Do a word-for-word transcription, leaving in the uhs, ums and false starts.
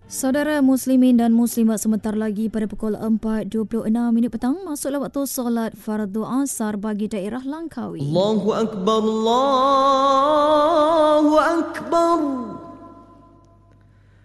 Saudara Muslimin dan Muslimat, sebentar lagi pada pukul empat dua puluh enam minit petang masuklah waktu solat fardu asar bagi daerah Langkawi. Allahu Akbar, Allah